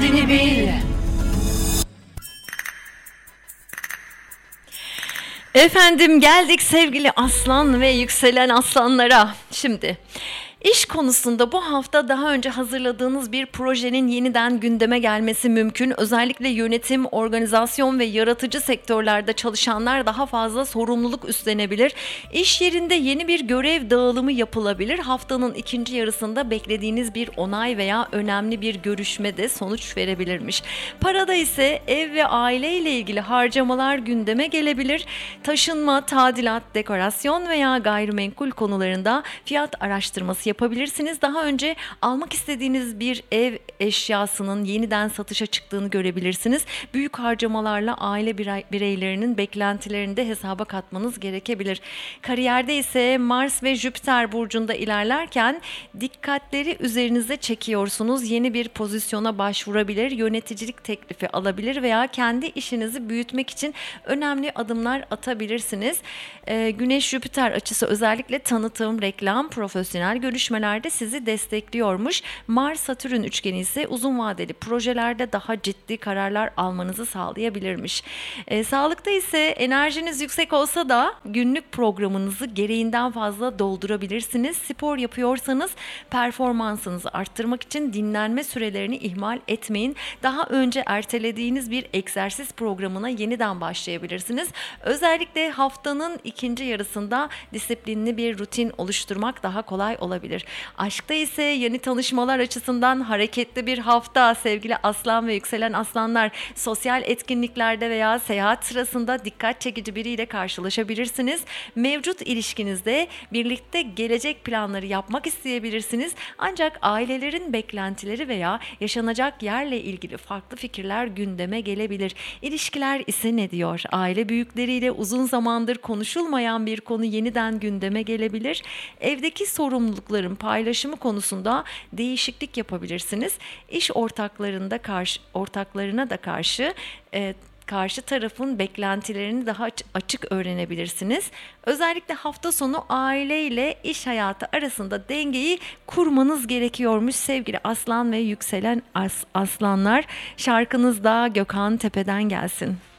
haddini bil. Efendim geldik sevgili aslan ve yükselen aslanlara. Şimdi İş konusunda bu hafta daha önce hazırladığınız bir projenin yeniden gündeme gelmesi mümkün. Özellikle yönetim, organizasyon ve yaratıcı sektörlerde çalışanlar daha fazla sorumluluk üstlenebilir. İş yerinde yeni bir görev dağılımı yapılabilir. Haftanın ikinci yarısında beklediğiniz bir onay veya önemli bir görüşme de sonuç verebilirmiş. Parada ise ev ve aile ile ilgili harcamalar gündeme gelebilir. Taşınma, tadilat, dekorasyon veya gayrimenkul konularında fiyat araştırması yapabilirsiniz. Daha önce almak istediğiniz bir ev eşyasının yeniden satışa çıktığını görebilirsiniz. Büyük harcamalarla aile bireylerinin beklentilerini de hesaba katmanız gerekebilir. Kariyerde ise Mars ve Jüpiter burcunda ilerlerken dikkatleri üzerinize çekiyorsunuz. Yeni bir pozisyona başvurabilir, yöneticilik teklifi alabilir veya kendi işinizi büyütmek için önemli adımlar atabilirsiniz. Güneş-Jüpiter açısı özellikle tanıtım, reklam, profesyonel görüşmelerde sizi destekliyormuş. Mars-Satürn üçgeni ise uzun vadeli projelerde daha ciddi kararlar almanızı sağlayabilirmiş. Sağlıkta ise enerjiniz yüksek olsa da günlük programınızı gereğinden fazla doldurabilirsiniz. Spor yapıyorsanız performansınızı arttırmak için dinlenme sürelerini ihmal etmeyin. Daha önce ertelediğiniz bir egzersiz programına yeniden başlayabilirsiniz. Özellikle haftanın ikinci yarısında disiplinli bir rutin oluşturmak daha kolay olabilir. Aşkta ise yeni tanışmalar açısından hareketli bir hafta sevgili aslan ve yükselen aslanlar. Sosyal etkinliklerde veya seyahat sırasında dikkat çekici biriyle karşılaşabilirsiniz. Mevcut ilişkinizde birlikte gelecek planları yapmak isteyebilirsiniz. Ancak ailelerin beklentileri veya yaşanacak yerle ilgili farklı fikirler gündeme gelebilir. İlişkiler ise ne diyor? Aile büyükleriyle uzun zamandır konuşulmayan bir konu yeniden gündeme gelebilir. Evdeki sorumlulukların paylaşımı konusunda değişiklik yapabilirsiniz. İş ortaklarına da karşı tarafın beklentilerini daha açık öğrenebilirsiniz. Özellikle hafta sonu aile ile iş hayatı arasında dengeyi kurmanız gerekiyormuş sevgili aslan ve yükselen aslanlar. Şarkınız da Gökhan Tepe'den gelsin.